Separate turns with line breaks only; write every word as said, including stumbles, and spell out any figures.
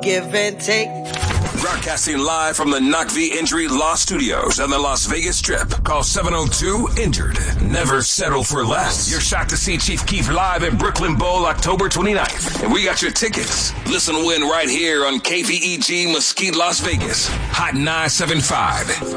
give and take.
Broadcasting live from the Knock V Injury Law Studios on the Las Vegas Strip. Call seven oh two injured. Never settle for less. You're shocked to see Chief Keef live at Brooklyn Bowl October twenty-ninth. And we got your tickets. Listen to win right here on K V E G Mesquite, Las Vegas. Hot nine seven five.